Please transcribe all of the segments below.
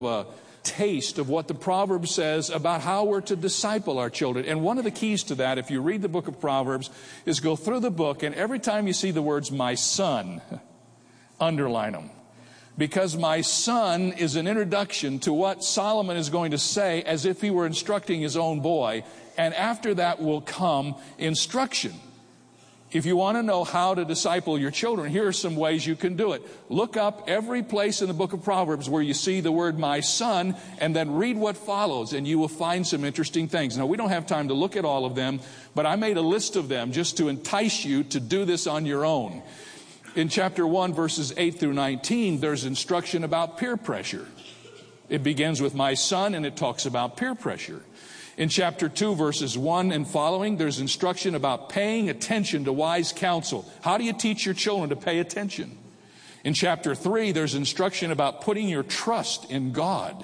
a taste of what the Proverbs says about how we're to disciple our children. And one of the keys to that, if you read the book of Proverbs, is go through the book, and every time you see the words, my son, underline them. Because my son is an introduction to what Solomon is going to say as if he were instructing his own boy. And after that will come instruction. If you want to know how to disciple your children, here are some ways you can do it. Look up every place in the book of Proverbs where you see the word my son, and then read what follows, and you will find some interesting things. Now, we don't have time to look at all of them, but I made a list of them just to entice you to do this on your own. In chapter 1, verses 8 through 19, there's instruction about peer pressure. It begins with my son, and it talks about peer pressure. In chapter 2, verses 1 and following, there's instruction about paying attention to wise counsel. How do you teach your children to pay attention? In chapter 3, there's instruction about putting your trust in God.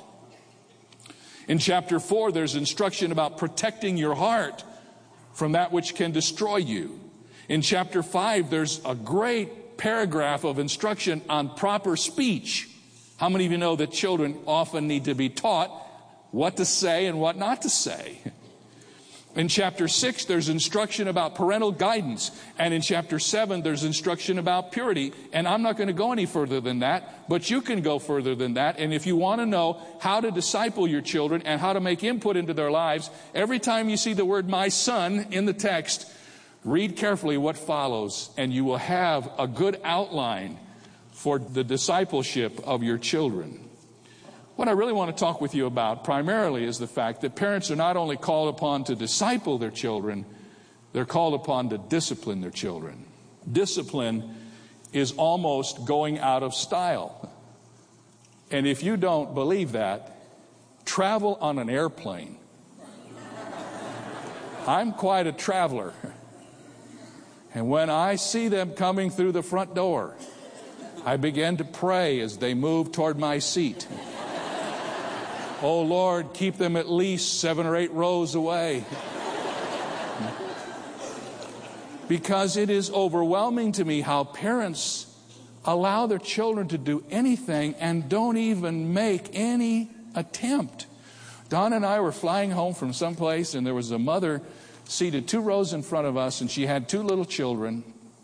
In chapter 4, there's instruction about protecting your heart from that which can destroy you. In chapter 5, there's a great paragraph of instruction on proper speech. How many of you know that children often need to be taught what to say and what not to say? In chapter 6, there's instruction about parental guidance. And in chapter 7, there's instruction about purity. And I'm not going to go any further than that, but you can go further than that. And if you want to know how to disciple your children and how to make input into their lives, every time you see the word my son in the text, read carefully what follows, and you will have a good outline for the discipleship of your children. What I really want to talk with you about primarily is the fact that parents are not only called upon to disciple their children, they're called upon to discipline their children. Discipline is almost going out of style. And if you don't believe that, travel on an airplane. I'm quite a traveler. And when I see them coming through the front door, I begin to pray as they move toward my seat. Oh, Lord, keep them at least 7 or 8 rows away. Because it is overwhelming to me how parents allow their children to do anything and don't even make any attempt. Don and I were flying home from someplace, and there was a mother seated 2 rows in front of us, and she had 2 little children.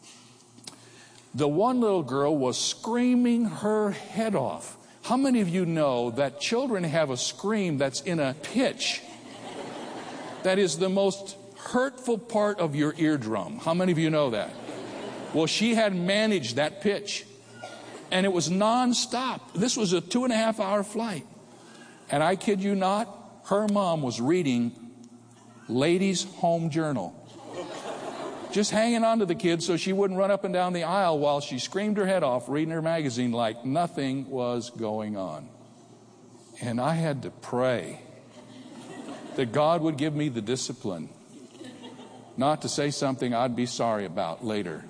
The one little girl was screaming her head off. How many of you know that children have a scream that's in a pitch that is the most hurtful part of your eardrum? How many of you know that? Well, she had managed that pitch, and it was nonstop. This was a 2.5-hour flight. And I kid you not, her mom was reading Ladies' Home Journal. Just hanging on to the kids so she wouldn't run up and down the aisle while she screamed her head off reading her magazine like nothing was going on. And I had to pray that God would give me the discipline not to say something I'd be sorry about later.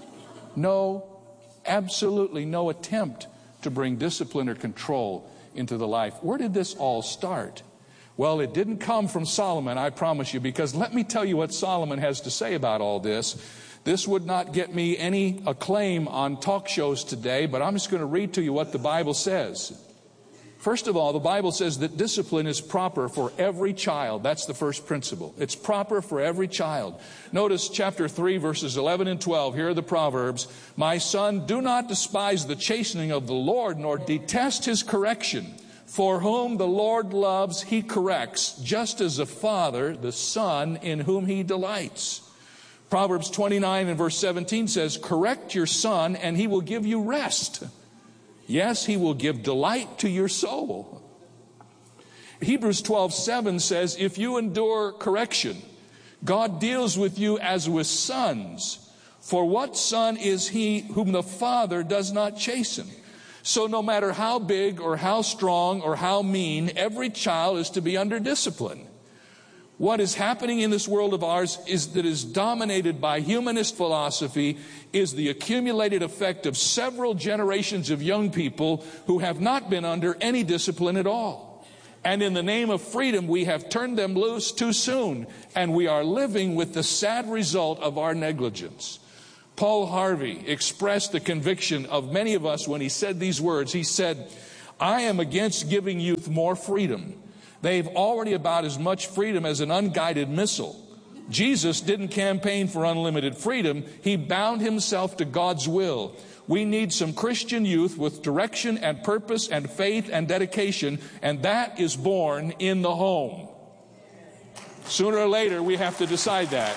No, absolutely no attempt to bring discipline or control into the life. Where did this all start? Well, it didn't come from Solomon, I promise you, because let me tell you what Solomon has to say about all this. This would not get me any acclaim on talk shows today, but I'm just going to read to you what the Bible says. First of all, the Bible says that discipline is proper for every child. That's the first principle. It's proper for every child. Notice chapter 3, verses 11 and 12. Here are the Proverbs. My son, do not despise the chastening of the Lord, nor detest his correction. For whom the Lord loves, he corrects, just as a father, the son in whom he delights. Proverbs 29 and verse 17 says, correct your son, and he will give you rest. Yes, he will give delight to your soul. Hebrews 12:7 says, if you endure correction, God deals with you as with sons. For what son is he whom the father does not chasten? So no matter how big or how strong or how mean, every child is to be under discipline. What is happening in this world of ours is that is dominated by humanist philosophy is the accumulated effect of several generations of young people who have not been under any discipline at all. And in the name of freedom, we have turned them loose too soon, and we are living with the sad result of our negligence. Paul Harvey expressed the conviction of many of us when he said these words. He said, I am against giving youth more freedom. They've already about as much freedom as an unguided missile. Jesus didn't campaign for unlimited freedom. He bound himself to God's will. We need some Christian youth with direction and purpose and faith and dedication, and that is born in the home. Sooner or later, we have to decide that.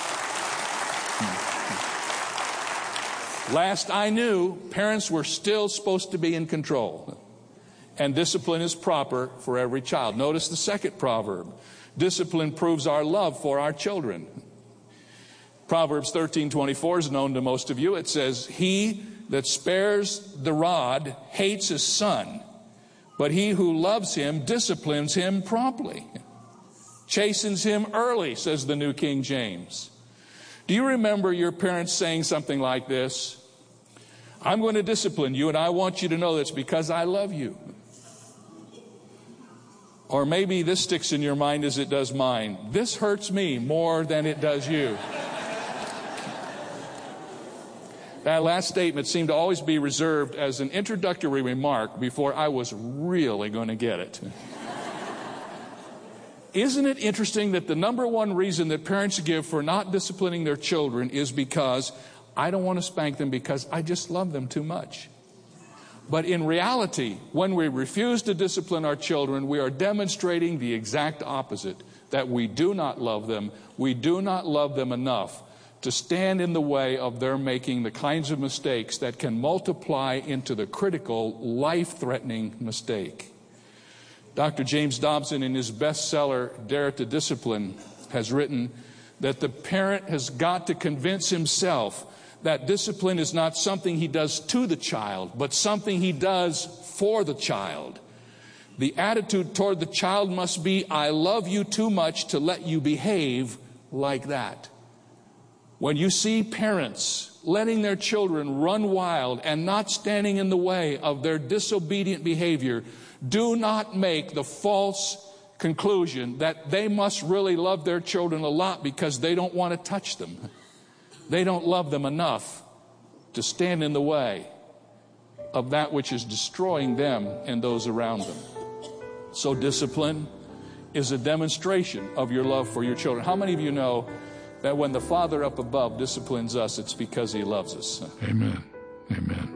Last I knew, parents were still supposed to be in control. And discipline is proper for every child. Notice the second proverb. Discipline proves our love for our children. Proverbs 13:24 is known to most of you. It says, he that spares the rod hates his son, but he who loves him disciplines him promptly. Chastens him early, says the New King James. Do you remember your parents saying something like this? I'm going to discipline you, and I want you to know that's because I love you. Or maybe this sticks in your mind as it does mine. This hurts me more than it does you. That last statement seemed to always be reserved as an introductory remark before I was really going to get it. Isn't it interesting that the number one reason that parents give for not disciplining their children is because I don't want to spank them because I just love them too much? But in reality, when we refuse to discipline our children, we are demonstrating the exact opposite, that we do not love them. We do not love them enough to stand in the way of their making the kinds of mistakes that can multiply into the critical, life-threatening mistake. Dr. James Dobson, in his bestseller, Dare to Discipline, has written that the parent has got to convince himself that discipline is not something he does to the child, but something he does for the child. The attitude toward the child must be, I love you too much to let you behave like that. When you see parents letting their children run wild and not standing in the way of their disobedient behavior, do not make the false conclusion that they must really love their children a lot because they don't want to touch them. They don't love them enough to stand in the way of that which is destroying them and those around them. So discipline is a demonstration of your love for your children. How many of you know that when the Father up above disciplines us, it's because he loves us? Amen. Amen.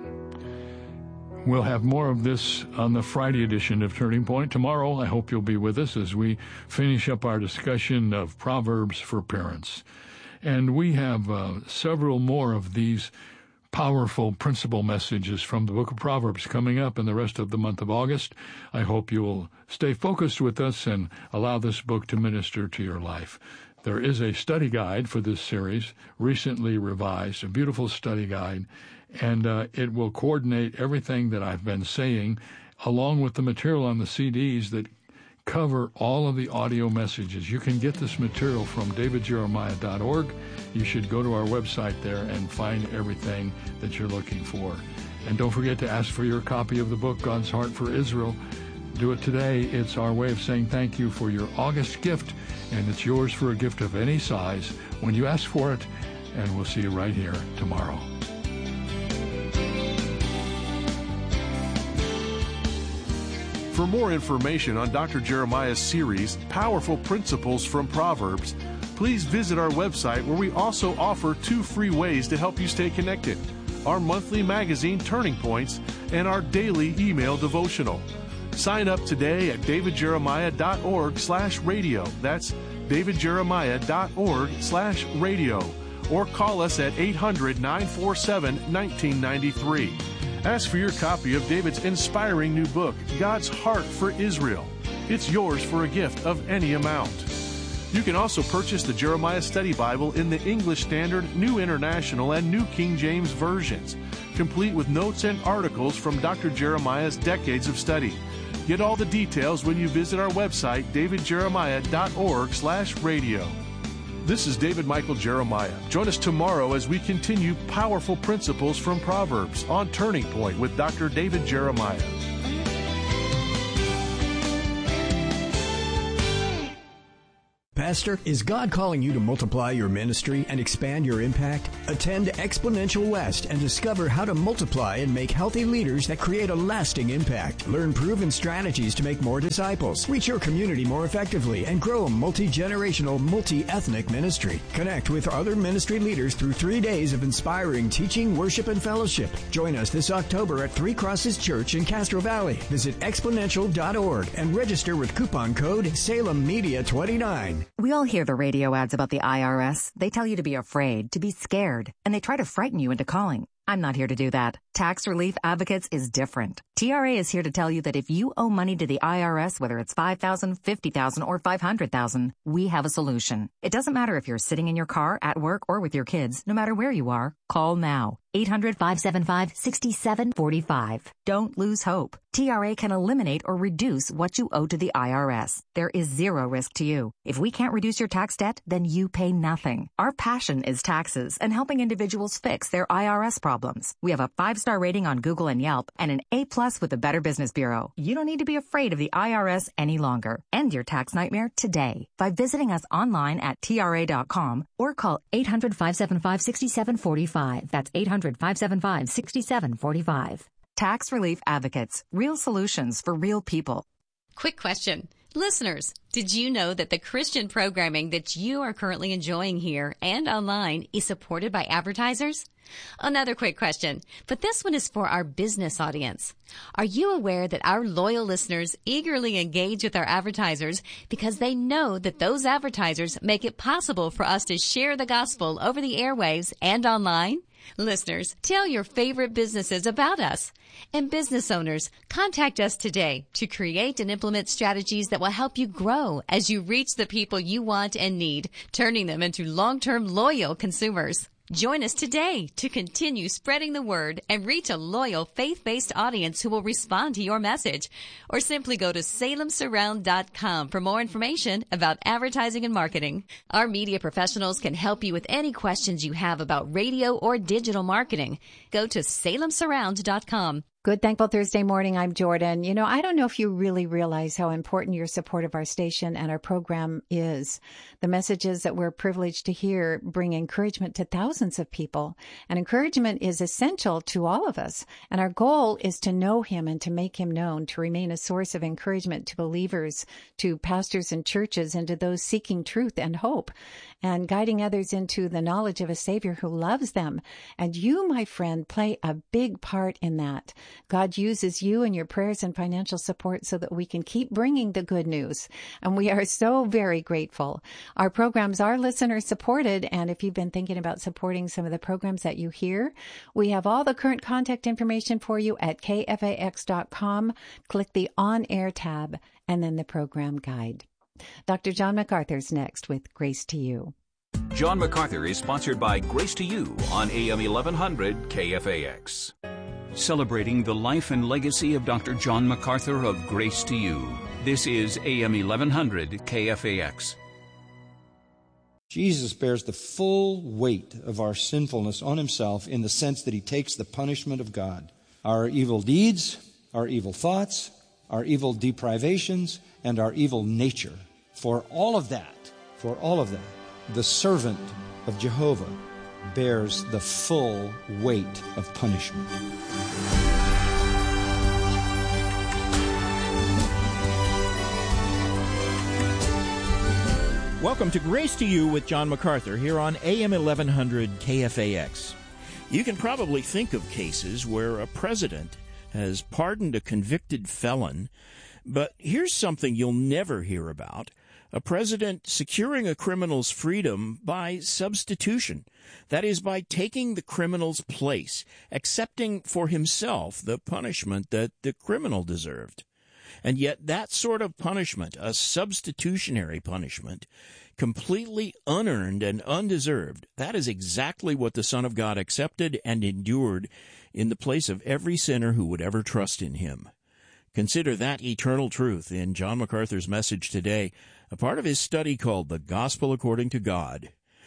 We'll have more of this on the Friday edition of Turning Point. Tomorrow, I hope you'll be with us as we finish up our discussion of Proverbs for parents. And we have several more of these powerful principle messages from the book of Proverbs coming up in the rest of the month of August. I hope you will stay focused with us and allow this book to minister to your life. There is a study guide for this series, recently revised, a beautiful study guide, and it will coordinate everything that I've been saying, along with the material on the CDs that cover all of the audio messages. You can get this material from davidjeremiah.org. You should go to our website there and find everything that you're looking for. And don't forget to ask for your copy of the book, God's Heart for Israel. Do it today. It's our way of saying thank you for your August gift, and it's yours for a gift of any size when you ask for it. And we'll see you right here tomorrow. For more information on Dr. Jeremiah's series, Powerful Principles from Proverbs, please visit our website, where we also offer 2 free ways to help you stay connected: our monthly magazine, Turning Points, and our daily email devotional. Sign up today at davidjeremiah.org/radio. That's davidjeremiah.org/radio. Or call us at 800-947-1993. Ask for your copy of David's inspiring new book, God's Heart for Israel. It's yours for a gift of any amount. You can also purchase the Jeremiah Study Bible in the English Standard, New International, and New King James versions, complete with notes and articles from Dr. Jeremiah's decades of study. Get all the details when you visit our website, davidjeremiah.org/radio. This is David Michael Jeremiah. Join us tomorrow as we continue Powerful Principles from Proverbs on Turning Point with Dr. David Jeremiah. Pastor, is God calling you to multiply your ministry and expand your impact? Attend Exponential West and discover how to multiply and make healthy leaders that create a lasting impact. Learn proven strategies to make more disciples, reach your community more effectively, and grow a multi-generational, multi-ethnic ministry. Connect with other ministry leaders through 3 days of inspiring teaching, worship, and fellowship. Join us this October at Three Crosses Church in Castro Valley. Visit exponential.org and register with coupon code SalemMedia29. We all hear the radio ads about the IRS. They tell you to be afraid, to be scared, and they try to frighten you into calling. I'm not here to do that. Tax Relief Advocates is different. TRA is here to tell you that if you owe money to the IRS, whether it's $5,000, $50,000, or $500,000, we have a solution. It doesn't matter if you're sitting in your car, at work, or with your kids. No matter where you are, call now. 800-575-6745. Don't lose hope. TRA can eliminate or reduce what you owe to the IRS. There is zero risk to you. If we can't reduce your tax debt, then you pay nothing. Our passion is taxes and helping individuals fix their IRS problems. We have a 5-star rating on Google and Yelp and an A+ with the Better Business Bureau. You don't need to be afraid of the IRS any longer. End your tax nightmare today by visiting us online at TRA.com or call 800-575-6745. That's 800-575-6745. Tax Relief Advocates. Real solutions for real people. Quick question. Listeners, did you know that the Christian programming that you are currently enjoying here and online is supported by advertisers? Another quick question, but this one is for our business audience. Are you aware that our loyal listeners eagerly engage with our advertisers because they know that those advertisers make it possible for us to share the gospel over the airwaves and online? Listeners, tell your favorite businesses about us. And business owners, contact us today to create and implement strategies that will help you grow as you reach the people you want and need, turning them into long-term loyal consumers. Join us today to continue spreading the word and reach a loyal, faith-based audience who will respond to your message. Or simply go to salemsurround.com for more information about advertising and marketing. Our media professionals can help you with any questions you have about radio or digital marketing. Go to salemsurround.com. Good Thankful Thursday morning. I'm Jordan. You know, I don't know if you really realize how important your support of our station and our program is. The messages that we're privileged to hear bring encouragement to thousands of people, and encouragement is essential to all of us. And our goal is to know him and to make him known, to remain a source of encouragement to believers, to pastors and churches, and to those seeking truth and hope, and guiding others into the knowledge of a Savior who loves them. And you, my friend, play a big part in that. God uses you and your prayers and financial support so that we can keep bringing the good news. And we are so very grateful. Our programs are listener supported. And if you've been thinking about supporting some of the programs that you hear, we have all the current contact information for you at kfax.com. Click the On Air tab and then the program guide. Dr. John MacArthur's next with Grace to You. John MacArthur is sponsored by Grace to You on AM 1100 KFAX. Celebrating the life and legacy of Dr. John MacArthur of Grace to You. This is AM 1100 KFAX. Jesus bears the full weight of our sinfulness on himself in the sense that he takes the punishment of God. Our evil deeds, our evil thoughts, our evil deprivations, and our evil nature. For all of that, the servant of Jehovah bears the full weight of punishment. Welcome to Grace to You with John MacArthur here on AM 1100 KFAX. You can probably think of cases where a president has pardoned a convicted felon, but here's something you'll never hear about. A president securing a criminal's freedom by substitution. That is, by taking the criminal's place, accepting for himself the punishment that the criminal deserved. And yet that sort of punishment, a substitutionary punishment, completely unearned and undeserved, that is exactly what the Son of God accepted and endured in the place of every sinner who would ever trust in him. Consider that eternal truth in John MacArthur's message today, a part of his study called The Gospel According to God.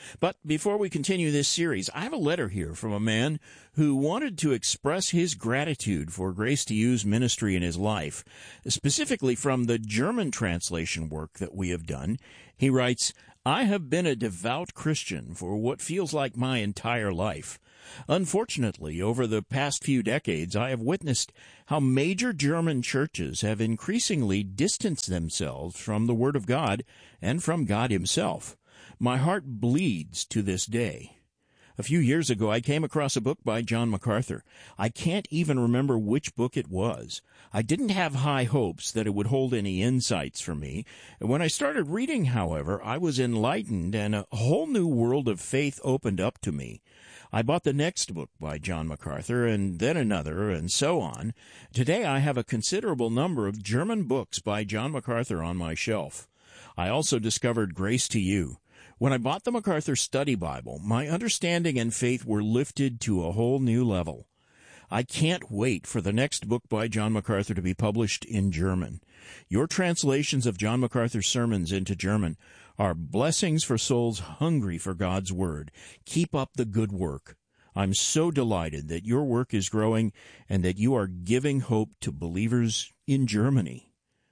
But before we continue this series, I have a letter here from a man who wanted to express his gratitude for Grace to You's ministry in his life, specifically from the German translation work that we have done. He writes, "I have been a devout Christian for what feels like my entire life. Unfortunately, over the past few decades, I have witnessed how major German churches have increasingly distanced themselves from the Word of God and from God Himself. My heart bleeds to this day. A few years ago, I came across a book by John MacArthur. I can't even remember which book it was. I didn't have high hopes that it would hold any insights for me. When I started reading, however, I was enlightened and a whole new world of faith opened up to me. I bought the next book by John MacArthur, and then another, and so on. Today I have a considerable number of German books by John MacArthur on my shelf. I also discovered Grace to You. When I bought the MacArthur Study Bible, my understanding and faith were lifted to a whole new level. I can't wait for the next book by John MacArthur to be published in German. Your translations of John MacArthur's sermons into German are blessings for souls hungry for God's Word. Keep up the good work. I'm so delighted that your work is growing and that you are giving hope to believers in Germany."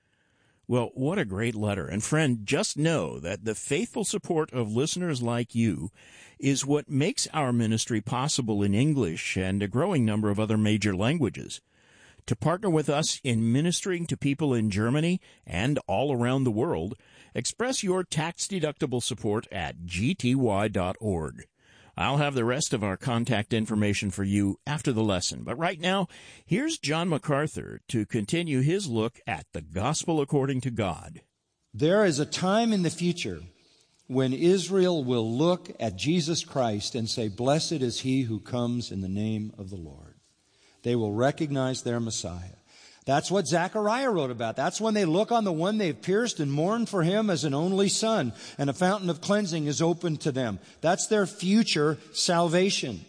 Well, what a great letter. And friend, just know that the faithful support of listeners like you is what makes our ministry possible in English and a growing number of other major languages. To partner with us in ministering to people in Germany and all around the world, express your tax-deductible support at gty.org. I'll have the rest of our contact information for you after the lesson. But right now, here's John MacArthur to continue his look at the gospel according to God. There is a time in the future when Israel will look at Jesus Christ and say, "Blessed is he who comes in the name of the Lord." They will recognize their Messiah. That's what Zechariah wrote about. That's when they look on the one they've pierced and mourn for him as an only son, and a fountain of cleansing is opened to them. That's their future salvation.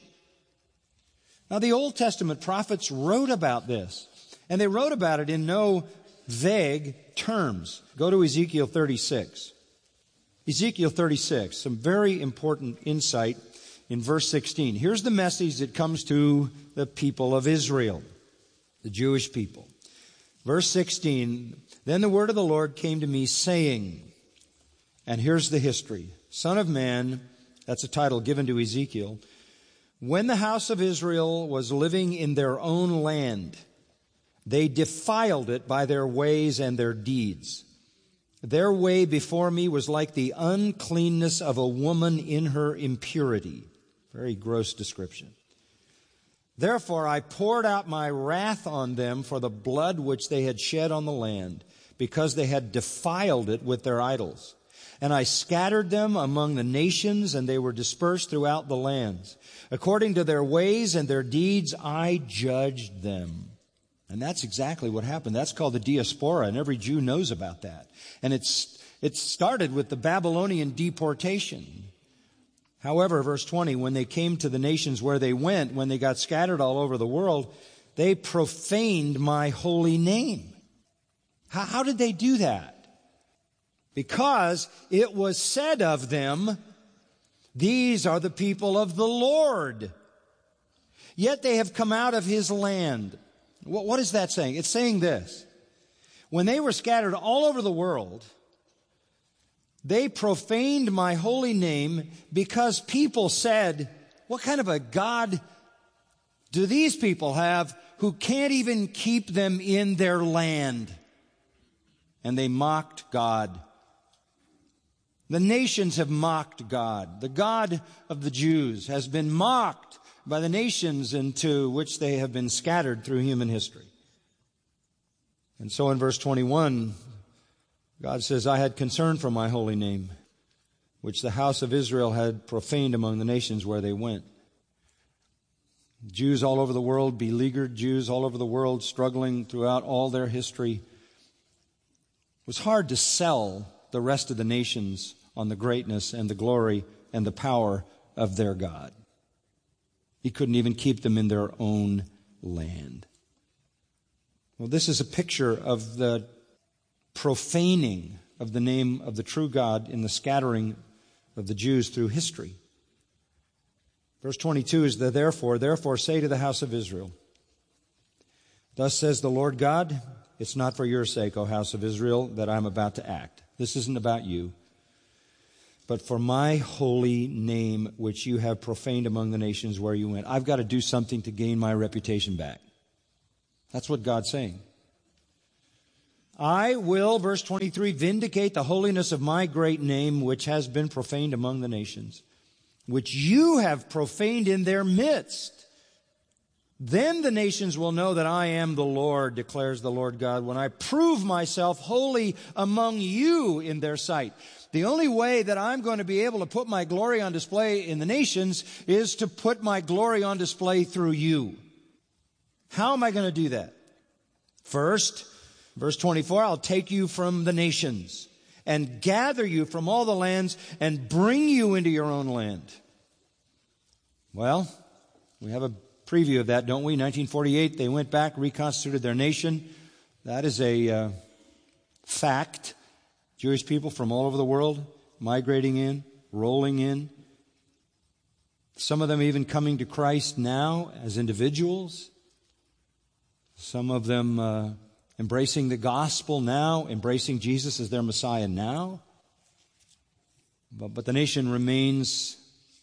Now, the Old Testament prophets wrote about this, and they wrote about it in no vague terms. Go to Ezekiel 36. Ezekiel 36, some very important insight in verse 16. Here's the message that comes to the people of Israel, the Jewish people. Verse 16, "Then the word of the Lord came to me, saying," and here's the history. "Son of man," that's a title given to Ezekiel, "when the house of Israel was living in their own land, they defiled it by their ways and their deeds. Their way before me was like the uncleanness of a woman in her impurity." Very gross description. "Therefore I poured out my wrath on them for the blood which they had shed on the land, because they had defiled it with their idols. And I scattered them among the nations, and they were dispersed throughout the lands. According to their ways and their deeds I judged them." And that's exactly what happened. That's called the diaspora, and every Jew knows about that. And it started with the Babylonian deportation. However, verse 20, when they came to the nations where they went, when they got scattered all over the world, they profaned my holy name. How did they do that? Because it was said of them, "These are the people of the Lord. Yet they have come out of his land." What is that saying? It's saying this. When they were scattered all over the world, they profaned my holy name because people said, "What kind of a God do these people have who can't even keep them in their land?" And they mocked God. The nations have mocked God. The God of the Jews has been mocked by the nations into which they have been scattered through human history. And so in verse 21, God says, "I had concern for my holy name, which the house of Israel had profaned among the nations where they went." Jews all over the world, beleaguered Jews all over the world, struggling throughout all their history. It was hard to sell the rest of the nations on the greatness and the glory and the power of their God. He couldn't even keep them in their own land. Well, this is a picture of the profaning of the name of the true God in the scattering of the Jews through history. Verse 22 is the therefore. Therefore say to the house of Israel, thus says the Lord God, it's not for your sake, O house of Israel, that I'm about to act. This isn't about you, but for my holy name, which you have profaned among the nations where you went. I've got to do something to gain my reputation back. That's what God's saying. I will, verse 23, vindicate the holiness of my great name, which has been profaned among the nations, which you have profaned in their midst. Then the nations will know that I am the Lord, declares the Lord God, when I prove myself holy among you in their sight. The only way that I'm going to be able to put my glory on display in the nations is to put my glory on display through you. How am I going to do that? First, verse 24, I'll take you from the nations and gather you from all the lands and bring you into your own land. Well, we have a preview of that, don't we? 1948, they went back, reconstituted their nation. That is a fact. Jewish people from all over the world migrating in, rolling in. Some of them even coming to Christ now as individuals. Some of them embracing the gospel now, embracing Jesus as their Messiah now. But the nation remains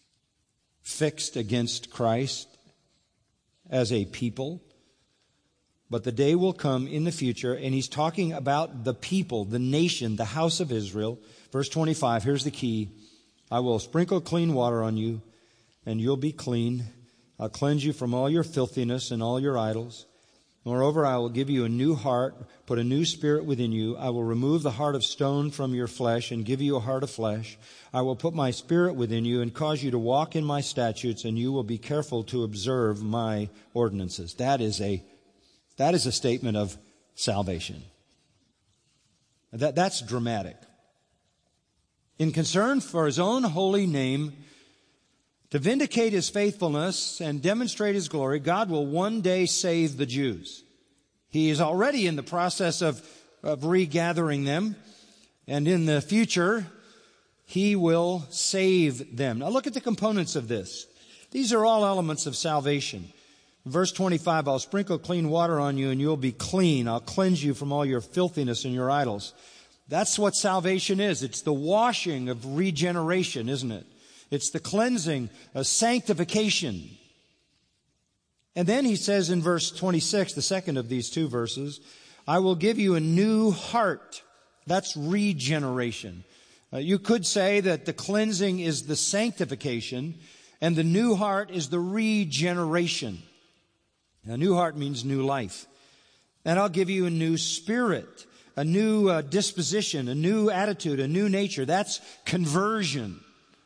fixed against Christ as a people. But the day will come in the future, and he's talking about the people, the nation, the house of Israel. Verse 25, here's the key. I will sprinkle clean water on you, and you'll be clean. I'll cleanse you from all your filthiness and all your idols. Moreover, I will give you a new heart, put a new spirit within you. I will remove the heart of stone from your flesh and give you a heart of flesh. I will put my spirit within you and cause you to walk in my statutes, and you will be careful to observe my ordinances. That is a statement of salvation. That's dramatic. In concern for his own holy name, to vindicate his faithfulness and demonstrate his glory, God will one day save the Jews. He is already in the process of regathering them, and in the future, he will save them. Now look at the components of this. These are all elements of salvation. Verse 25, I'll sprinkle clean water on you and you'll be clean. I'll cleanse you from all your filthiness and your idols. That's what salvation is. It's the washing of regeneration, isn't it? It's the cleansing, sanctification. And then he says in verse 26, the second of these two verses, I will give you a new heart. That's regeneration. You could say that the cleansing is the sanctification and the new heart is the regeneration. A new heart means new life. And I'll give you a new spirit, a new disposition, a new attitude, a new nature. That's conversion.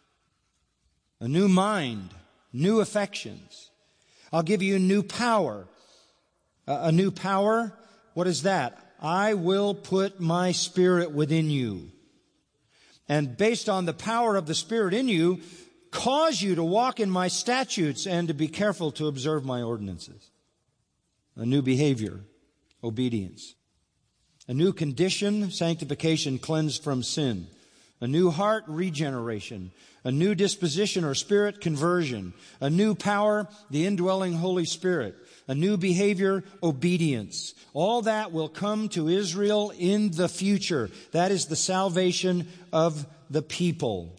A new mind, new affections. I'll give you a new power. A new power, what is that? I will put my spirit within you. And based on the power of the Spirit in you, cause you to walk in my statutes and to be careful to observe my ordinances. A new behavior, obedience. A new condition, sanctification, cleansed from sin. A new heart, regeneration. A new disposition or spirit, conversion. A new power, the indwelling Holy Spirit. A new behavior, obedience. All that will come to Israel in the future. That is the salvation of the people.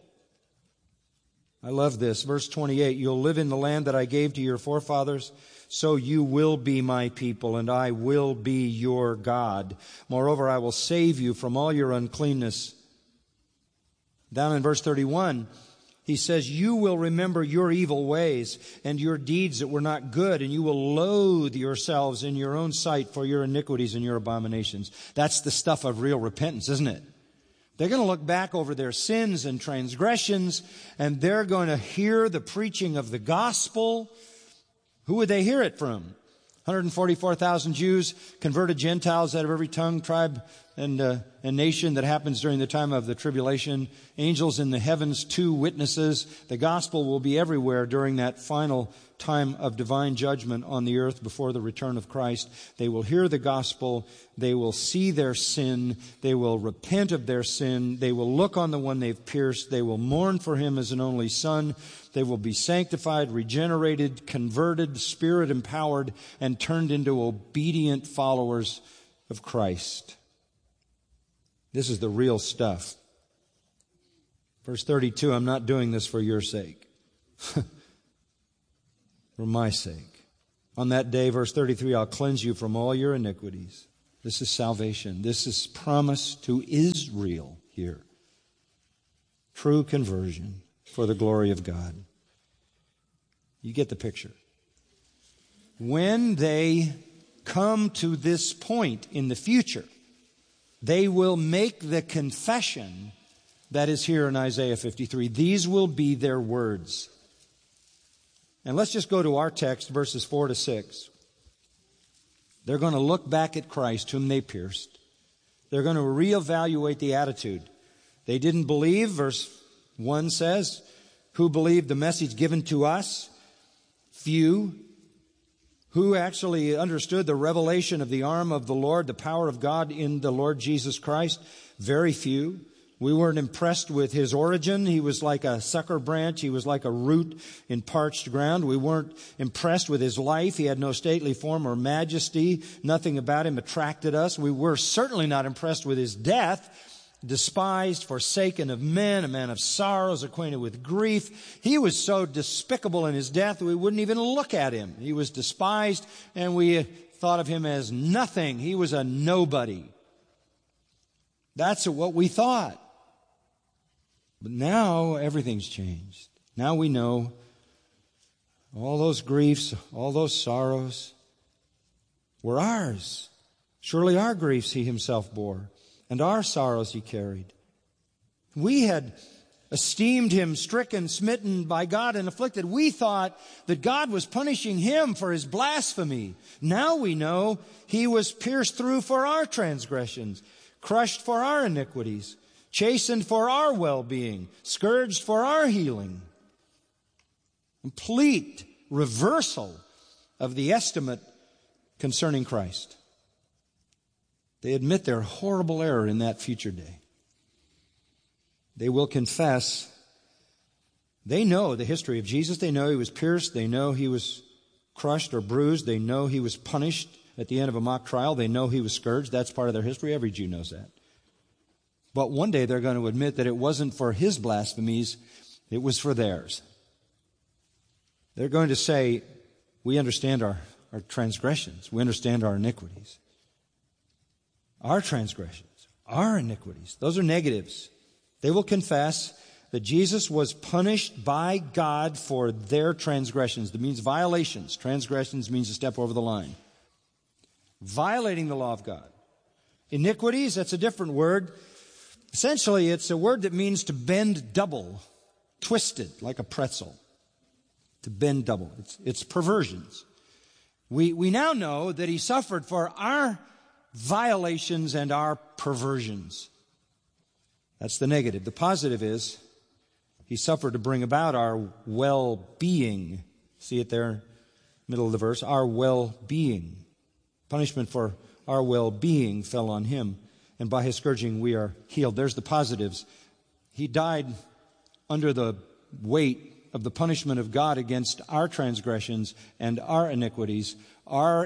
I love this. Verse 28, you'll live in the land that I gave to your forefathers, so you will be my people, and I will be your God. Moreover, I will save you from all your uncleanness. Down in verse 31, he says, you will remember your evil ways and your deeds that were not good, and you will loathe yourselves in your own sight for your iniquities and your abominations. That's the stuff of real repentance, isn't it? They're going to look back over their sins and transgressions, and they're going to hear the preaching of the gospel. Who would they hear it from? 144,000 Jews, converted Gentiles out of every tongue, tribe, and nation that happens during the time of the tribulation. Angels in the heavens, 2 witnesses. The gospel will be everywhere during that final time of divine judgment on the earth before the return of Christ. They will hear the gospel. They will see their sin. They will repent of their sin. They will look on the one they've pierced. They will mourn for him as an only son. They will be sanctified, regenerated, converted, Spirit empowered, and turned into obedient followers of Christ. This is the real stuff. Verse 32, I'm not doing this for your sake. For my sake. On that day, verse 33, I'll cleanse you from all your iniquities. This is salvation. This is promise to Israel here. True conversion for the glory of God. You get the picture. When they come to this point in the future, they will make the confession that is here in Isaiah 53. These will be their words. And let's just go to our text, verses 4 to 6. They're going to look back at Christ, whom they pierced. They're going to reevaluate the attitude. They didn't believe, verse 1 says. Who believed the message given to us? Few. Who actually understood the revelation of the arm of the Lord, the power of God in the Lord Jesus Christ? Very few. We weren't impressed with his origin. He was like a sucker branch. He was like a root in parched ground. We weren't impressed with his life. He had no stately form or majesty. Nothing about him attracted us. We were certainly not impressed with his death. Despised, forsaken of men, a man of sorrows, acquainted with grief. He was so despicable in his death that we wouldn't even look at him. He was despised, and we thought of him as nothing. He was a nobody. That's what we thought. But now everything's changed. Now we know all those griefs, all those sorrows were ours. Surely our griefs he himself bore, and our sorrows he carried. We had esteemed him stricken, smitten by God, and afflicted. We thought that God was punishing him for his blasphemy. Now we know he was pierced through for our transgressions, crushed for our iniquities, chastened for our well-being, scourged for our healing. Complete reversal of the estimate concerning Christ. They admit their horrible error in that future day. They will confess. They know the history of Jesus. They know he was pierced. They know he was crushed or bruised. They know he was punished at the end of a mock trial. They know he was scourged. That's part of their history. Every Jew knows that. But one day they're going to admit that it wasn't for his blasphemies, it was for theirs. They're going to say, we understand our transgressions. We understand our iniquities. Our transgressions, our iniquities. Those are negatives. They will confess that Jesus was punished by God for their transgressions. That means violations. Transgressions means to step over the line. Violating the law of God. Iniquities, that's a different word. Essentially, it's a word that means to bend double, twisted like a pretzel. To bend double. It's perversions. We now know that he suffered for our violations and our perversions. That's the negative. The positive is he suffered to bring about our well-being. See it there, middle of the verse. Our well-being. Punishment for our well-being fell on him, and by his scourging we are healed. There's the positives. He died under the weight of the punishment of God against our transgressions and our iniquities, our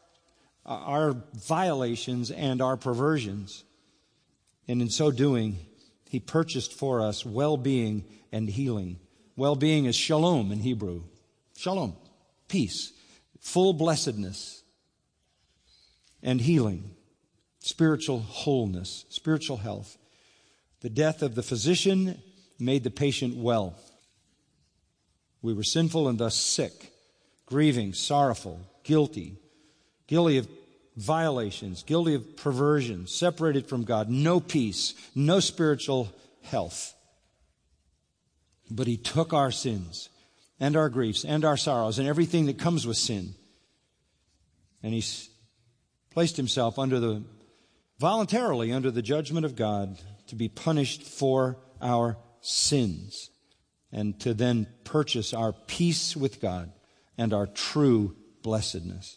violations and our perversions. And in so doing, he purchased for us well-being and healing. Well-being is shalom in Hebrew. Shalom, peace, full blessedness, and healing, spiritual wholeness, spiritual health. The death of the physician made the patient well. We were sinful and thus sick, grieving, sorrowful, guilty of violations, guilty of perversion, separated from God, no peace, no spiritual health. But he took our sins and our griefs and our sorrows and everything that comes with sin, and he placed himself under the voluntarily under the judgment of God to be punished for our sins and to then purchase our peace with God and our true blessedness.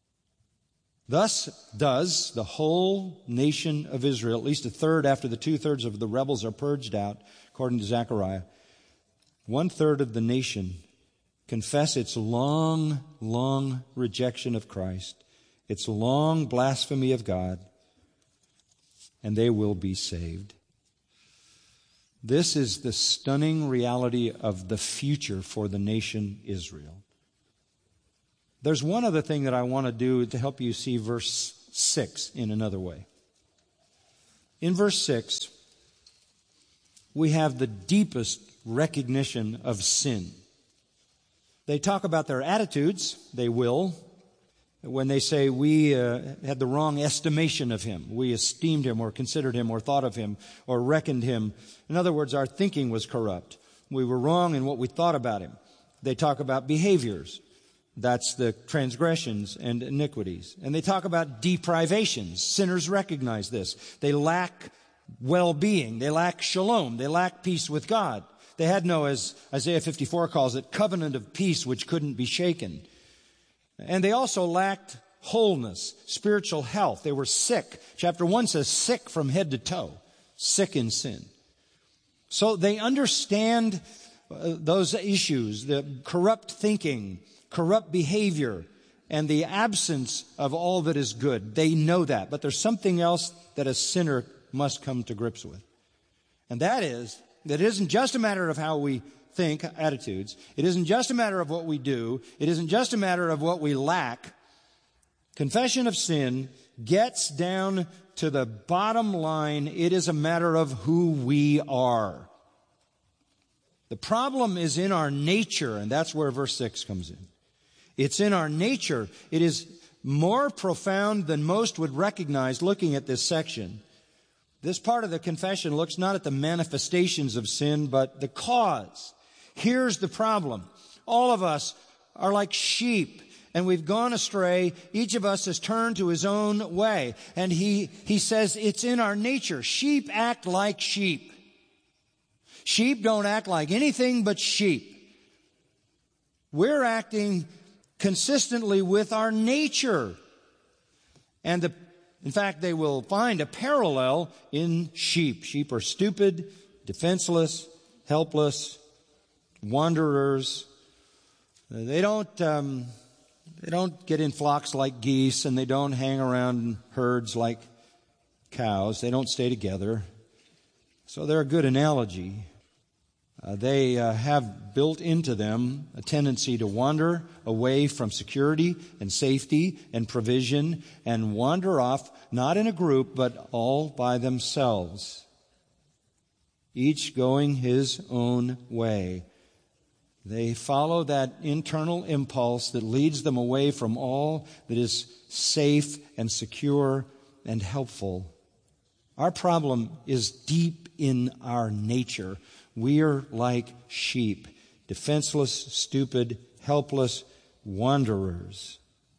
Thus does the whole nation of Israel, at least a third after the 2/3 of the rebels are purged out, according to Zechariah, 1/3 of the nation confess its long, long rejection of Christ, its long blasphemy of God, and they will be saved. This is the stunning reality of the future for the nation Israel. There's one other thing that I want to do to help you see verse 6 in another way. In verse 6, we have the deepest recognition of sin. They talk about their attitudes, they will, when they say we had the wrong estimation of him. We esteemed him or considered him or thought of him or reckoned him. In other words, our thinking was corrupt. We were wrong in what we thought about him. They talk about behaviors. That's the transgressions and iniquities. And they talk about deprivations. Sinners recognize this. They lack well-being. They lack shalom. They lack peace with God. They had no, as Isaiah 54 calls it, covenant of peace which couldn't be shaken. And they also lacked wholeness, spiritual health. They were sick. Chapter 1 says sick from head to toe, sick in sin. So they understand those issues, the corrupt thinking, corrupt behavior, and the absence of all that is good. They know that. But there's something else that a sinner must come to grips with. And that is, that it isn't just a matter of how we think, attitudes. It isn't just a matter of what we do. It isn't just a matter of what we lack. Confession of sin gets down to the bottom line. It is a matter of who we are. The problem is in our nature, and that's where verse 6 comes in. It's in our nature. It is more profound than most would recognize looking at this section. This part of the confession looks not at the manifestations of sin, but the cause. Here's the problem. All of us are like sheep, and we've gone astray. Each of us has turned to his own way. And he says it's in our nature. Sheep act like sheep. Sheep don't act like anything but sheep. We're acting consistently with our nature. And in fact, they will find a parallel in sheep. Sheep are stupid, defenseless, helpless, wanderers. They don't get in flocks like geese, and they don't hang around herds like cows. They don't stay together. So they're a good analogy. They have built into them a tendency to wander away from security and safety and provision and wander off, not in a group, but all by themselves, each going his own way. They follow that internal impulse that leads them away from all that is safe and secure and helpful. Our problem is deep in our nature. We are like sheep, defenseless, stupid, helpless wanderers.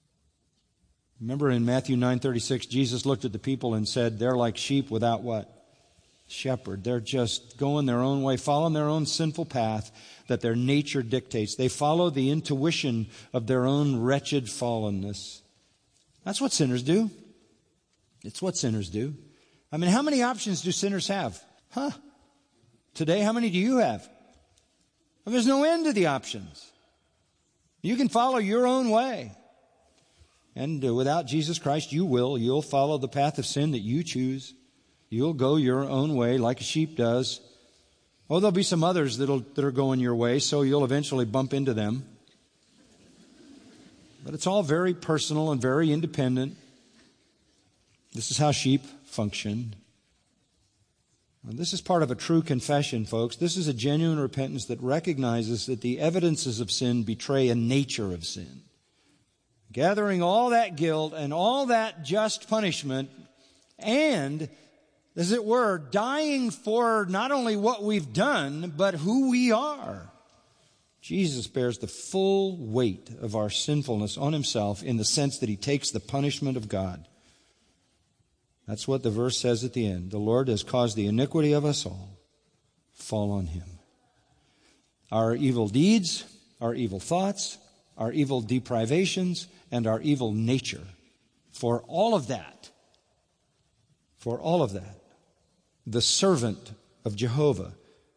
Remember in Matthew 9:36, Jesus looked at the people and said, they're like sheep without what? Shepherd. They're just going their own way, following their own sinful path that their nature dictates. They follow the intuition of their own wretched fallenness. That's what sinners do. It's what sinners do. I mean, how many options do sinners have? Today, how many do you have? Well, there's no end to the options. You can follow your own way. And without Jesus Christ, you'll follow the path of sin that you choose. You'll go your own way like a sheep does. Oh, there'll be some others that are going your way, so you'll eventually bump into them. But it's all very personal and very independent. This is how sheep function. And this is part of a true confession, folks. This is a genuine repentance that recognizes that the evidences of sin betray a nature of sin. Gathering all that guilt and all that just punishment and, as it were, dying for not only what we've done, but who we are. Jesus bears the full weight of our sinfulness on himself in the sense that he takes the punishment of God. That's what the verse says at the end. The Lord has caused the iniquity of us all fall on him. Our evil deeds, our evil thoughts, our evil deprivations, and our evil nature. For all of that, the servant of Jehovah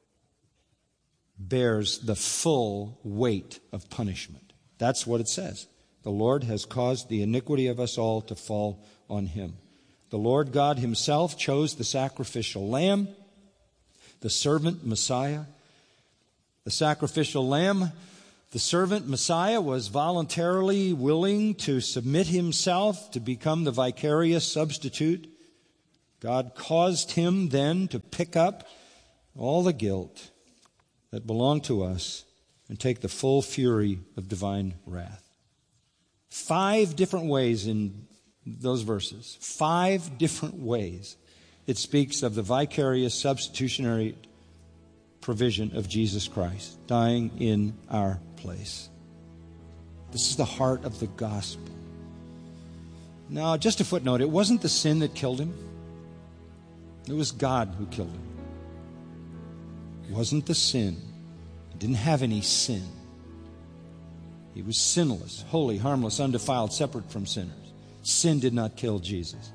bears the full weight of punishment. That's what it says. The Lord has caused the iniquity of us all to fall on him. The Lord God himself chose the sacrificial lamb, the servant Messiah. The sacrificial lamb, the servant Messiah, was voluntarily willing to submit himself to become the vicarious substitute. God caused him then to pick up all the guilt that belonged to us and take the full fury of divine wrath. 5 different ways in those verses, 5 different ways it speaks of the vicarious substitutionary provision of Jesus Christ dying in our place. This is the heart of the gospel. Now, just a footnote, it wasn't the sin that killed him. It was God who killed him. It wasn't the sin. He didn't have any sin. He was sinless, holy, harmless, undefiled, separate from sinners. Sin did not kill Jesus.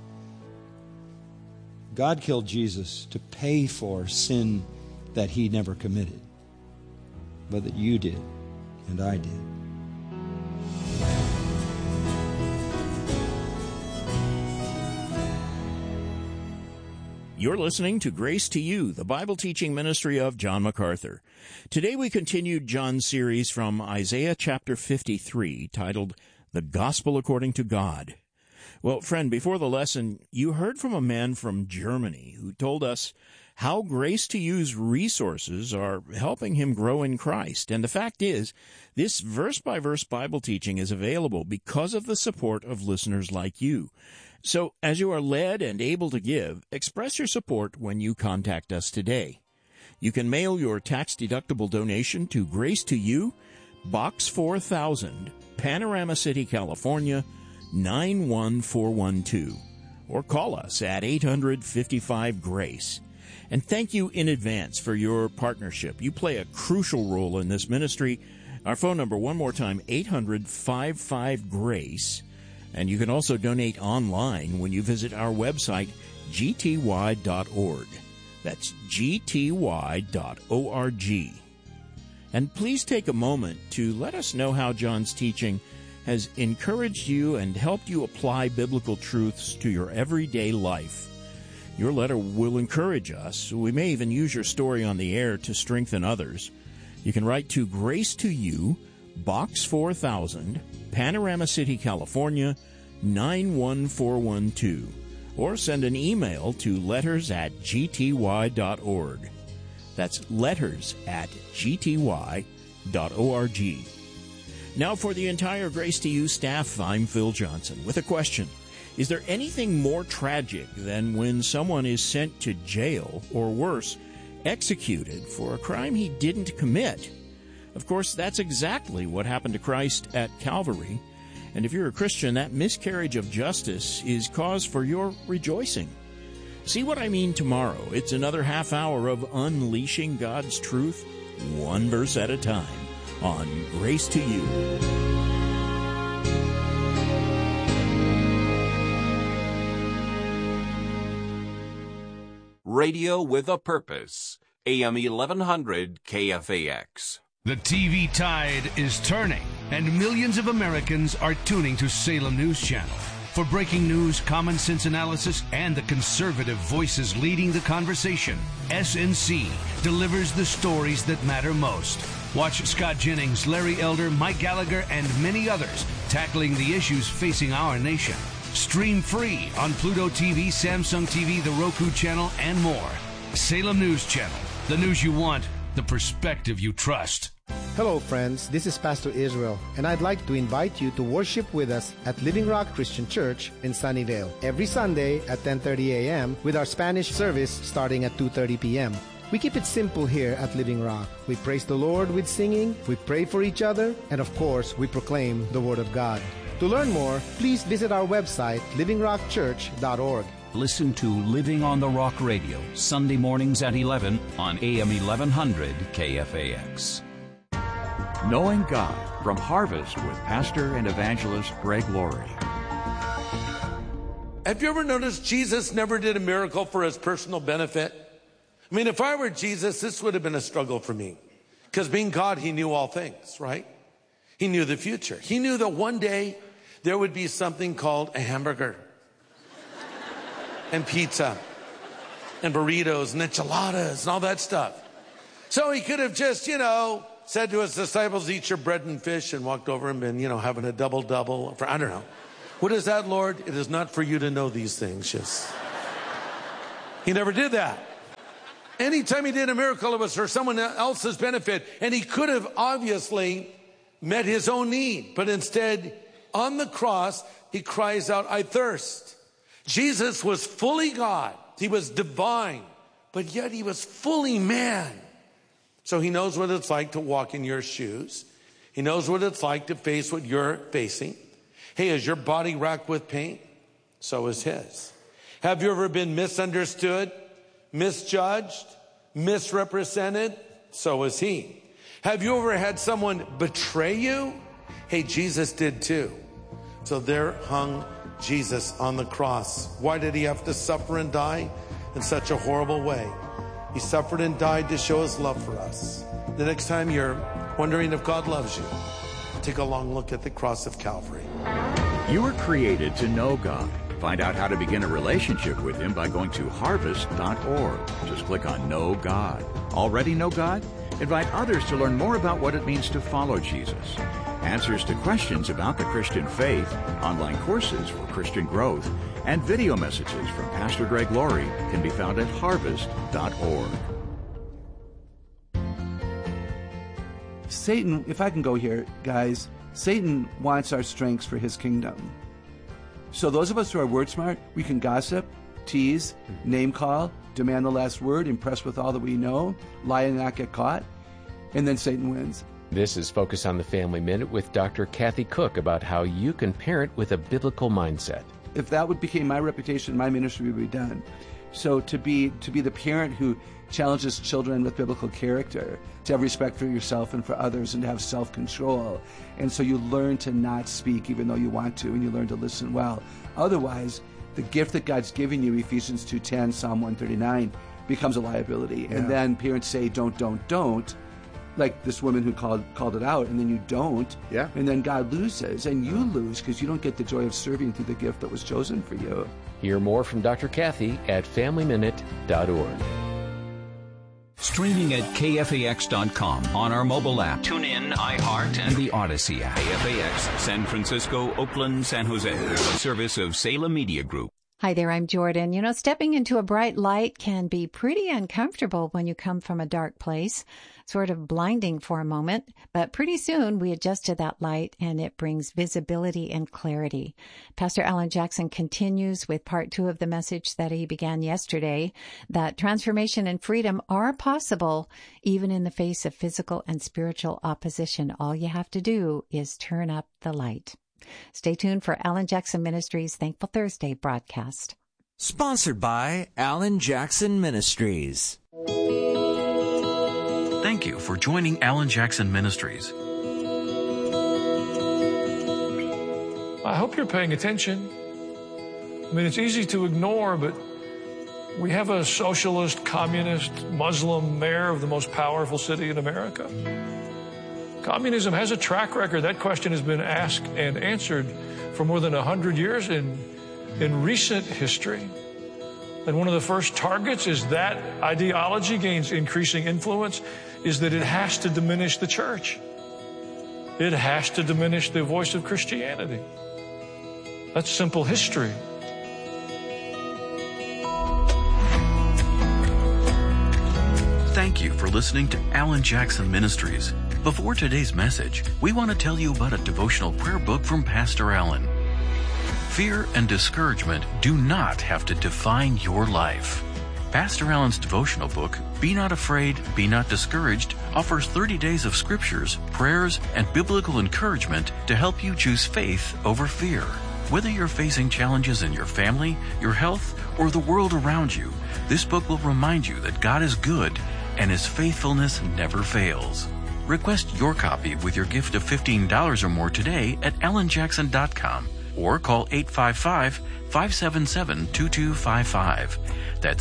God killed Jesus to pay for sin that he never committed, but that you did and I did. You're listening to Grace to You, the Bible teaching ministry of John MacArthur. Today we continued John's series from Isaiah chapter 53, titled The Gospel According to God. Well, friend, before the lesson, you heard from a man from Germany who told us how Grace to You's resources are helping him grow in Christ. And the fact is, this verse-by-verse Bible teaching is available because of the support of listeners like you. So, as you are led and able to give, express your support when you contact us today. You can mail your tax-deductible donation to Grace to You, Box 4000, Panorama City, California, 91412, or call us at 855-GRACE. And thank you in advance for your partnership. You play a crucial role in this ministry. Our phone number, one more time, 800-55-GRACE. And you can also donate online when you visit our website, gty.org. That's gty.org. And please take a moment to let us know how John's teaching has encouraged you and helped you apply biblical truths to your everyday life. Your letter will encourage us. We may even use your story on the air to strengthen others. You can write to Grace to You, Box 4000, Panorama City, California, 91412, or send an email to letters@gty.org. That's letters@gty.org. Now for the entire Grace to You staff, I'm Phil Johnson with a question. Is there anything more tragic than when someone is sent to jail, or worse, executed for a crime he didn't commit? Of course, that's exactly what happened to Christ at Calvary. And if you're a Christian, that miscarriage of justice is cause for your rejoicing. See what I mean tomorrow. It's another half hour of unleashing God's truth, one verse at a time, on Grace to You. Radio with a Purpose, AM 1100 KFAX. The TV tide is turning, and millions of Americans are tuning to Salem News Channel. For breaking news, common sense analysis, and the conservative voices leading the conversation, SNC delivers the stories that matter most. Watch Scott Jennings, Larry Elder, Mike Gallagher, and many others tackling the issues facing our nation. Stream free on Pluto TV, Samsung TV, the Roku channel, and more. Salem News Channel. The news you want, the perspective you trust. Hello friends, this is Pastor Israel, and I'd like to invite you to worship with us at Living Rock Christian Church in Sunnyvale every Sunday at 10:30 a.m. with our Spanish service starting at 2:30 p.m. We keep it simple here at Living Rock. We praise the Lord with singing, we pray for each other, and of course, we proclaim the Word of God. To learn more, please visit our website, livingrockchurch.org. Listen to Living on the Rock Radio, Sunday mornings at 11 on AM 1100 KFAX. Knowing God from Harvest with Pastor and Evangelist Greg Laurie. Have you ever noticed Jesus never did a miracle for his personal benefit? I mean, if I were Jesus, this would have been a struggle for me. Because being God, he knew all things, right? He knew the future. He knew that one day there would be something called a hamburger and pizza and burritos and enchiladas and all that stuff. So he could have just, said to his disciples, eat your bread and fish, and walked over and been, having a double-double. I don't know. What is that, Lord? It is not for you to know these things. Just. He never did that. Anytime he did a miracle, it was for someone else's benefit. And he could have obviously met his own need. But instead, on the cross, he cries out, I thirst. Jesus was fully God. He was divine. But yet he was fully man. So he knows what it's like to walk in your shoes. He knows what it's like to face what you're facing. Hey, is your body racked with pain? So is his. Have you ever been misunderstood, misjudged, misrepresented? So is he. Have you ever had someone betray you? Hey, Jesus did too. So there hung Jesus on the cross. Why did he have to suffer and die in such a horrible way? He suffered and died to show his love for us. The next time you're wondering if God loves you, take a long look at the cross of Calvary. You were created to know God. Find out how to begin a relationship with him by going to harvest.org. Just click on Know God. Already know God? Invite others to learn more about what it means to follow Jesus. Answers to questions about the Christian faith, online courses for Christian growth, and video messages from Pastor Greg Laurie can be found at harvest.org. Satan, if I can go here, guys, Satan wants our strengths for his kingdom. So those of us who are word smart, we can gossip, tease, name call, demand the last word, impress with all that we know, lie and not get caught, and then Satan wins. This is Focus on the Family Minute with Dr. Kathy Cook about how you can parent with a biblical mindset. If that became my reputation, my ministry would be done. So to be the parent who challenges children with biblical character, to have respect for yourself and for others, and to have self-control. And so you learn to not speak even though you want to, and you learn to listen well. Otherwise, the gift that God's given you, Ephesians 2:10, Psalm 139, becomes a liability. Yeah. And then parents say, don't. Like this woman who called it out, and then you don't. Yeah. And then God loses, and you lose because you don't get the joy of serving through the gift that was chosen for you. Hear more from Dr. Kathy at FamilyMinute.org. Streaming at KFAX.com on our mobile app. Tune in, iHeart, and the Odyssey app. KFAX, San Francisco, Oakland, San Jose. A service of Salem Media Group. Hi there, I'm Jordan. Stepping into a bright light can be pretty uncomfortable when you come from a dark place, sort of blinding for a moment, but pretty soon we adjust to that light and it brings visibility and clarity. Pastor Alan Jackson continues with part 2 of the message that he began yesterday, that transformation and freedom are possible even in the face of physical and spiritual opposition. All you have to do is turn up the light. Stay tuned for Alan Jackson Ministries' Thankful Thursday broadcast. Sponsored by Alan Jackson Ministries. Thank you for joining Alan Jackson Ministries. I hope you're paying attention. I mean, it's easy to ignore, but we have a socialist, communist, Muslim mayor of the most powerful city in America. Communism has a track record. That question has been asked and answered for more than 100 years in recent history. And one of the first targets is that ideology gains increasing influence is that it has to diminish the church. It has to diminish the voice of Christianity. That's simple history. Thank you for listening to Alan Jackson Ministries. Before today's message, we want to tell you about a devotional prayer book from Pastor Alan. Fear and discouragement do not have to define your life. Pastor Alan's devotional book, Be Not Afraid, Be Not Discouraged, offers 30 days of scriptures, prayers, and biblical encouragement to help you choose faith over fear. Whether you're facing challenges in your family, your health, or the world around you, this book will remind you that God is good and His faithfulness never fails. Request your copy with your gift of $15 or more today at alanjackson.com or call 855-577-2255. That's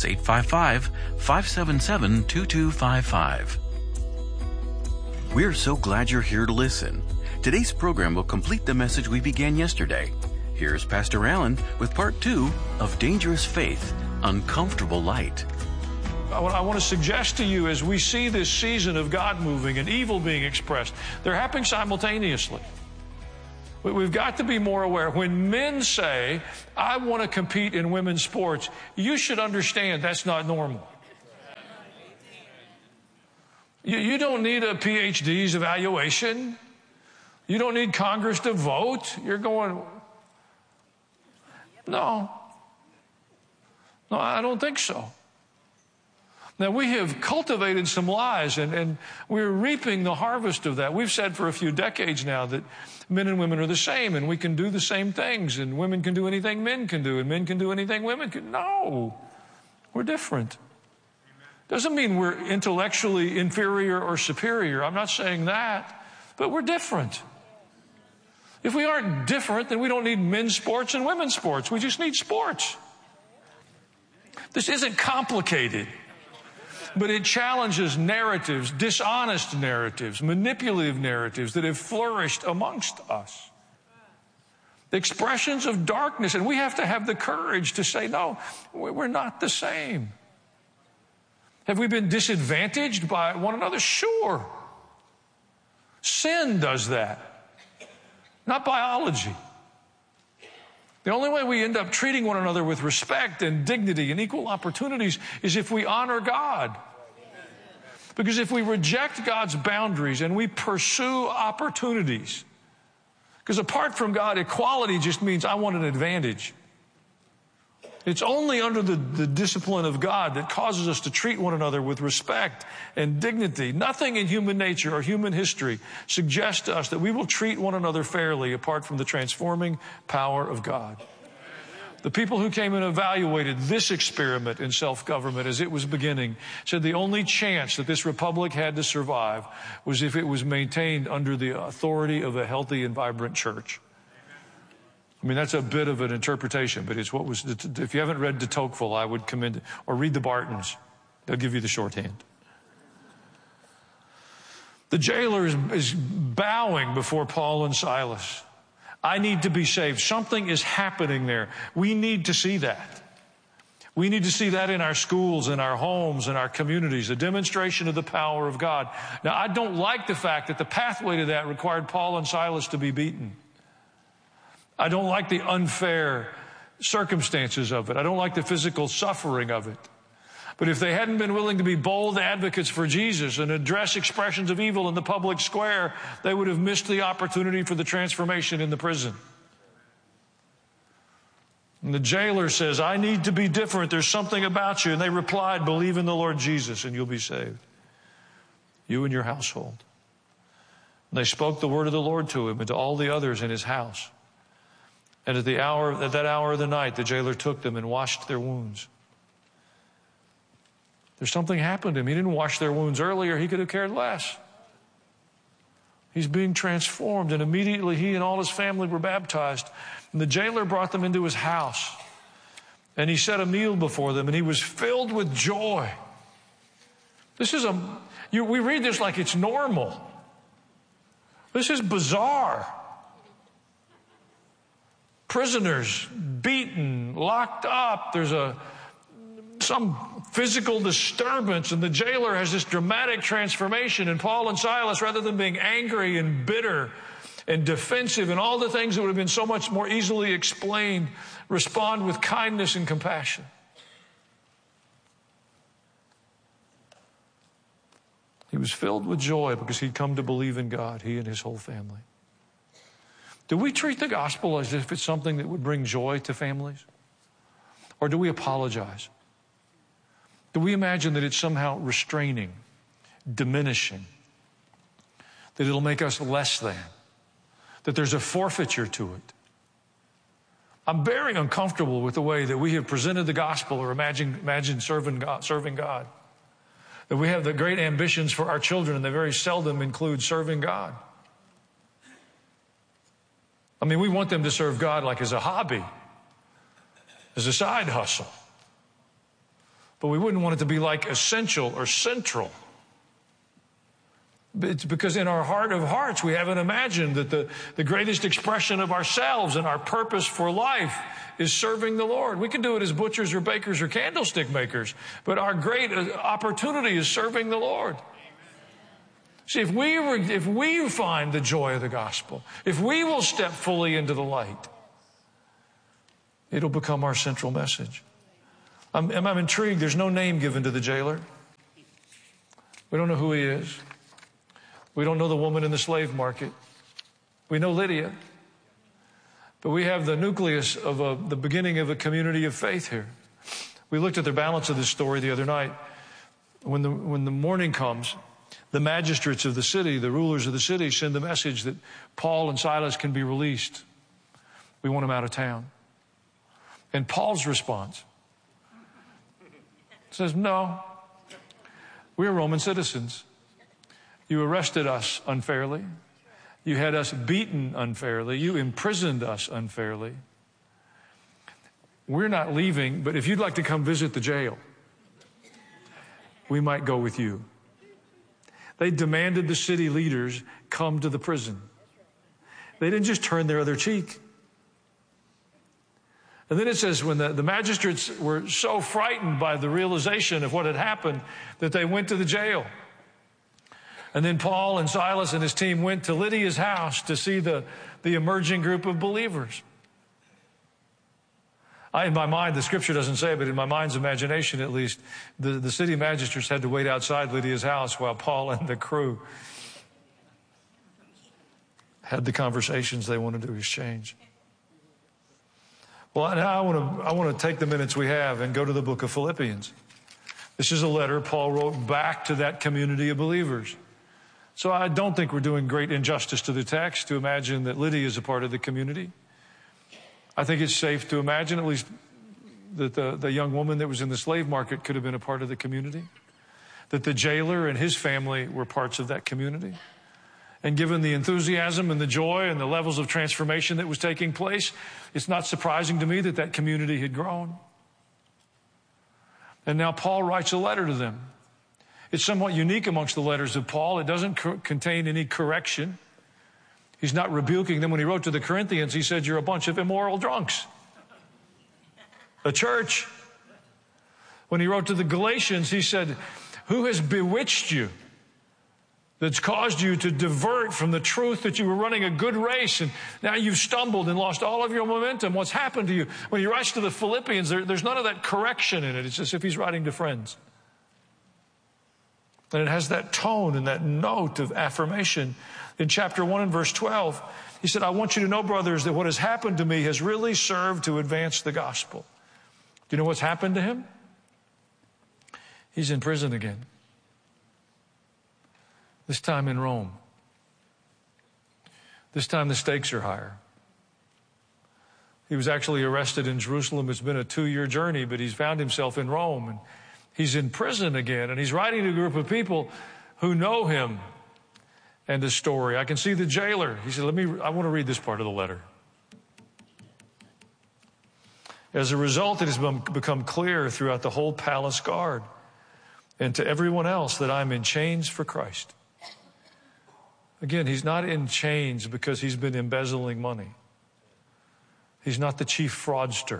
855-577-2255. We're so glad you're here to listen. Today's program will complete the message we began yesterday. Here's Pastor Allen with part 2 of Dangerous Faith, Uncomfortable Light. What I want to suggest to you as we see this season of God moving and evil being expressed, they're happening simultaneously. We've got to be more aware. When men say, I want to compete in women's sports, you should understand that's not normal. You don't need a PhD's evaluation. You don't need Congress to vote. You're going, no, I don't think so. Now, we have cultivated some lies, and we're reaping the harvest of that. We've said for a few decades now that men and women are the same, and we can do the same things, and women can do anything men can do, and men can do anything women can. No, we're different. Doesn't mean we're intellectually inferior or superior. I'm not saying that, but we're different. If we aren't different, then we don't need men's sports and women's sports. We just need sports. This isn't complicated. But it challenges narratives, dishonest narratives, manipulative narratives that have flourished amongst us. Expressions of darkness, and we have to have the courage to say, no, we're not the same. Have we been disadvantaged by one another? Sure. Sin does that, not biology. The only way we end up treating one another with respect and dignity and equal opportunities is if we honor God. Because if we reject God's boundaries and we pursue opportunities, because apart from God, equality just means I want an advantage. It's only under the discipline of God that causes us to treat one another with respect and dignity. Nothing in human nature or human history suggests to us that we will treat one another fairly apart from the transforming power of God. The people who came and evaluated this experiment in self-government as it was beginning said the only chance that this republic had to survive was if it was maintained under the authority of a healthy and vibrant church. I mean, that's a bit of an interpretation, but it's what was, if you haven't read de Tocqueville, I would commend it, or read the Bartons. They'll give you the shorthand. The jailer is bowing before Paul and Silas. I need to be saved. Something is happening there. We need to see that. We need to see that in our schools, in our homes, in our communities, a demonstration of the power of God. Now, I don't like the fact that the pathway to that required Paul and Silas to be beaten. I don't like the unfair circumstances of it. I don't like the physical suffering of it. But if they hadn't been willing to be bold advocates for Jesus and address expressions of evil in the public square, they would have missed the opportunity for the transformation in the prison. And the jailer says, I need to be different. There's something about you. And they replied, believe in the Lord Jesus and you'll be saved. You and your household. And they spoke the word of the Lord to him and to all the others in his house. And at that hour of the night, the jailer took them and washed their wounds. There's something happened to him. He didn't wash their wounds earlier. He could have cared less. He's being transformed, and immediately he and all his family were baptized. And the jailer brought them into his house, and he set a meal before them, and he was filled with joy. We read this like it's normal. This is bizarre. Prisoners beaten, locked up. There's some physical disturbance, and the jailer has this dramatic transformation. And Paul and Silas, rather than being angry and bitter and defensive and all the things that would have been so much more easily explained, respond with kindness and compassion. He was filled with joy because he'd come to believe in God, he and his whole family. Do we treat the gospel as if it's something that would bring joy to families? Or do we apologize? Do we imagine that it's somehow restraining, diminishing, that it'll make us less than, that there's a forfeiture to it? I'm very uncomfortable with the way that we have presented the gospel or imagine serving God. That we have the great ambitions for our children and they very seldom include serving God. I mean, we want them to serve God like as a hobby, as a side hustle. But we wouldn't want it to be like essential or central. It's because in our heart of hearts, we haven't imagined that the greatest expression of ourselves and our purpose for life is serving the Lord. We can do it as butchers or bakers or candlestick makers, but our great opportunity is serving the Lord. See, if we find the joy of the gospel, if we will step fully into the light, it'll become our central message. I'm intrigued. There's no name given to the jailer. We don't know who he is. We don't know the woman in the slave market. We know Lydia. But we have the nucleus of the beginning of a community of faith here. We looked at the balance of this story the other night. When the morning comes, the magistrates of the city, the rulers of the city, send the message that Paul and Silas can be released. We want them out of town. And Paul's response says, no, we're Roman citizens. You arrested us unfairly. You had us beaten unfairly. You imprisoned us unfairly. We're not leaving, but if you'd like to come visit the jail, we might go with you. They demanded the city leaders come to the prison. They didn't just turn their other cheek. And then it says when the magistrates were so frightened by the realization of what had happened that they went to the jail. And then Paul and Silas and his team went to Lydia's house to see the emerging group of believers. In my mind, the scripture doesn't say it, but in my mind's imagination at least, the city magistrates had to wait outside Lydia's house while Paul and the crew had the conversations they wanted to exchange. Well, now I want to take the minutes we have and go to the book of Philippians. This is a letter Paul wrote back to that community of believers. So I don't think we're doing great injustice to the text to imagine that Lydia is a part of the community. I think it's safe to imagine at least that the young woman that was in the slave market could have been a part of the community, that the jailer and his family were parts of that community. And given the enthusiasm and the joy and the levels of transformation that was taking place, it's not surprising to me that that community had grown. And now Paul writes a letter to them. It's somewhat unique amongst the letters of Paul. It doesn't contain any correction. He's not rebuking them. When he wrote to the Corinthians, he said, you're a bunch of immoral drunks. A church. When he wrote to the Galatians, he said, who has bewitched you that's caused you to divert from the truth that you were running a good race and now you've stumbled and lost all of your momentum? What's happened to you? When he writes to the Philippians, there's none of that correction in it. It's as if he's writing to friends. And it has that tone and that note of affirmation. In chapter 1 and verse 12, he said, I want you to know, brothers, that what has happened to me has really served to advance the gospel. Do you know what's happened to him? He's in prison again. This time in Rome. This time the stakes are higher. He was actually arrested in Jerusalem. It's been a 2-year journey, but he's found himself in Rome. And he's in prison again, and he's writing to a group of people who know him and his story. I can see the jailer. He said, I want to read this part of the letter. As a result, it has become clear throughout the whole palace guard and to everyone else that I'm in chains for Christ. Again, he's not in chains because he's been embezzling money. He's not the chief fraudster.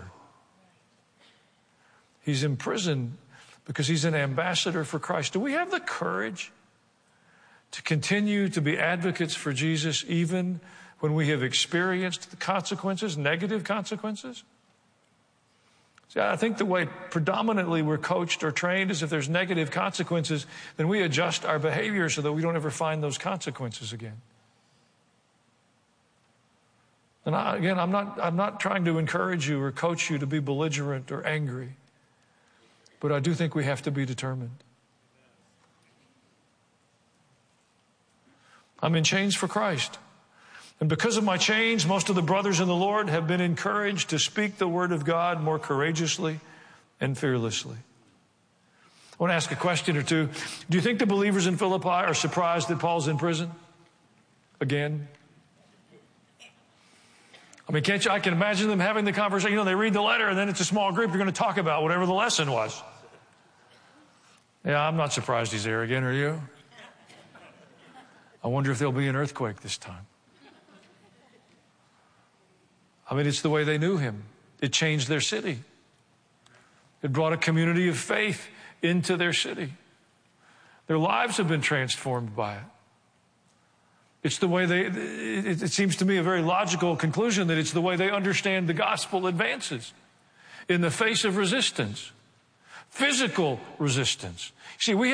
He's in prison because he's an ambassador for Christ. Do we have the courage to continue to be advocates for Jesus even when we have experienced the consequences, negative consequences? See, I think the way predominantly we're coached or trained is if there's negative consequences, then we adjust our behavior so that we don't ever find those consequences again. And I'm not trying to encourage you or coach you to be belligerent or angry. But I do think we have to be determined. I'm in chains for Christ. And because of my change, most of the brothers in the Lord have been encouraged to speak the word of God more courageously and fearlessly. I want to ask a question or two. Do you think the believers in Philippi are surprised that Paul's in prison again? I mean, I can imagine them having the conversation. You know, they read the letter and then it's a small group. You're going to talk about whatever the lesson was. Yeah, I'm not surprised he's there again, are you? I wonder if there'll be an earthquake this time. I mean, it's the way they knew him. It changed their city. It brought a community of faith into their city. Their lives have been transformed by it. It's the way it seems to me a very logical conclusion that it's the way they understand the gospel advances in the face of resistance, physical resistance. See, we have